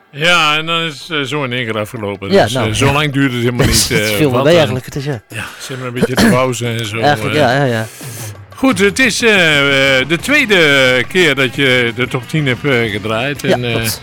Ja, en dan is het zo in één keer afgelopen. Ja, Dus nou, zo lang duurt het helemaal niet. Het viel wel mee eigenlijk. Het is, Ja, zit maar een beetje te pauze en zo. eigenlijk, ja. Goed, het is de tweede keer dat je de top 10 hebt gedraaid. En, klopt.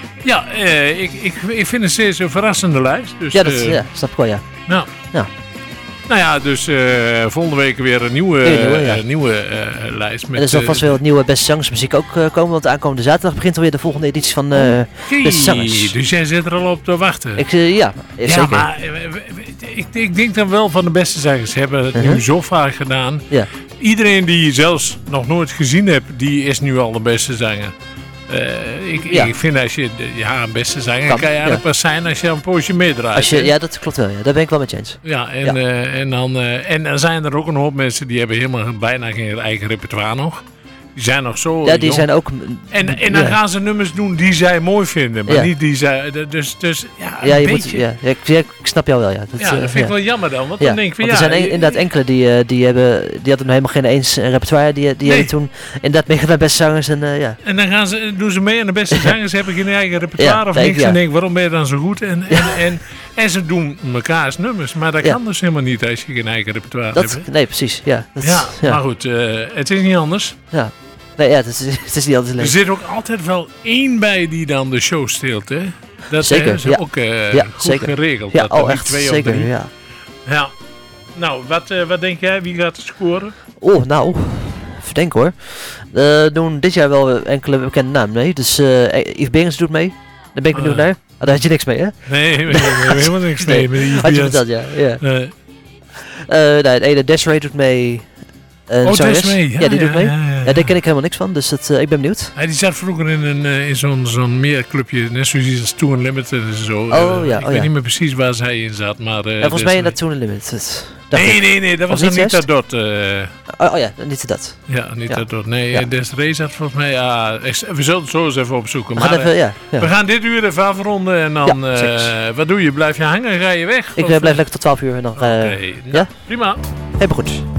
ik vind het steeds een verrassende lijst. Dus, Ja, snap ik wel, ja. Nou. Ja. Nou ja, dus volgende week weer een nieuwe lijst. Met, En er zal vast wel wat nieuwe beste zangsmuziek ook komen, want aankomende zaterdag begint alweer de volgende editie van Beste Zangers. Dus jij zit er al op te wachten? Ja, zeker. Maar ik denk dan wel van de beste zangers hebben het nu zo vaak gedaan. Ja. Iedereen die je zelfs nog nooit gezien hebt, die is nu al de beste zanger. Ik vind als je een beste zanger kan je eigenlijk pas zijn als je een poosje meedraait. Ja, dat klopt wel. Ja. Daar ben ik wel met je eens. Ja, en dan zijn er ook een hoop mensen die hebben helemaal bijna geen eigen repertoire nog. Die zijn nog zo Ja, die jong. zijn ook... En dan gaan ze nummers doen die zij mooi vinden, maar niet die zij... Dus een beetje... Ik snap jou wel, ja. Dat vind ik wel jammer dan, want dan denk ik van er zijn inderdaad enkele die hadden helemaal geen eens repertoire. Die hebben toen inderdaad meegedaan bij beste zangers en En dan doen ze mee en de beste zangers hebben geen eigen repertoire of niks. En denk waarom ben je dan zo goed? En ze doen mekaars nummers, maar dat kan dus helemaal niet als je geen eigen repertoire hebt. Nee, precies, ja. Maar goed, het is niet anders. Ja. Nee, het is niet altijd leuk. Er zit ook altijd wel één bij die dan de show steelt, hè? Dat zeker, is ook goed zeker. Geregeld. Ja, dat echt, twee zeker, of drie. ja. Nou, wat denk jij? Wie gaat scoren? Oh, nou, even denken hoor. Doen dit jaar wel enkele bekende namen mee. Dus Yves Berends doet mee. Daar ben ik benieuwd naar. Daar had je niks mee, hè? Nee, we hebben helemaal niks mee. Had je verteld, ja. De ene Desiree doet mee. Desiree. Ja, die doet mee. Ja, daar ken ik helemaal niks van, dus ik ben benieuwd. Die zat vroeger in zo'n meerclubje, net zoals als Tour Unlimited en zo. Ik weet niet meer precies waar zij in zat, maar... volgens mij in dat Tour Unlimited. Nee, dat was Anita Dot. Niet dat. Ja, Anita Dot. Nee, Desiree zat volgens mij... we zullen het zo eens even opzoeken. We gaan dit uur even afronden en dan... wat doe je? Blijf je hangen? Ga je weg? Ik blijf lekker tot 12 uur en dan... Prima. Helemaal goed.